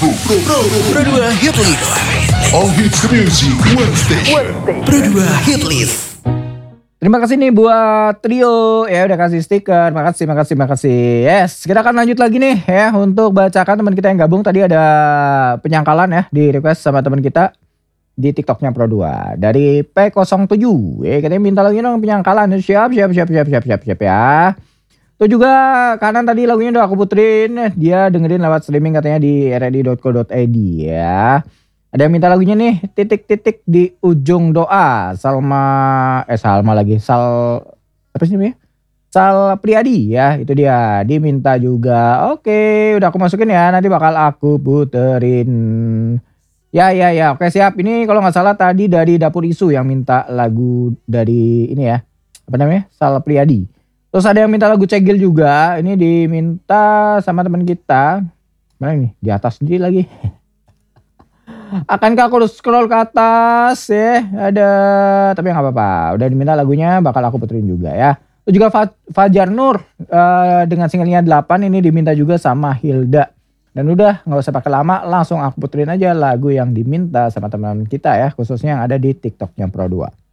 Pro 2 Hit List. All hits music, one station. Pro 2 Hit List. Terima kasih nih buat trio ya udah kasih stiker. Makasih. Yes, kita akan lanjut lagi nih ya untuk bacakan teman kita yang gabung. Tadi ada penyangkalan ya di request sama teman kita di TikToknya Pro 2 dari P07. Katanya minta lagi dong penyangkalan. Siap ya. Itu juga kanan tadi lagunya udah aku puterin. Dia dengerin lewat streaming katanya di rri.co.id ya. Ada yang minta lagunya nih, titik-titik di ujung doa. Salma lagi. Apa sih namanya? Sal Priadi ya, itu dia. Diminta juga. Oke, udah aku masukin ya. Nanti bakal aku puterin. Ya. Oke, siap. Ini kalau nggak salah tadi dari Dapur Isu yang minta lagu dari ini ya. Apa namanya? Sal Priadi. Terus ada yang minta lagu Cegil juga. Ini diminta sama teman kita. Mana nih? Di atas sendiri lagi. Akankah aku harus scroll ke atas ya? Ada, tapi nggak apa-apa. Udah diminta lagunya, bakal aku puterin juga ya. Terus juga Fajar Nur dengan singlenya 8 ini diminta juga sama Hilda. Dan udah nggak usah pakai lama, langsung aku puterin aja lagu yang diminta sama teman-teman kita ya, khususnya yang ada di TikToknya Pro 2.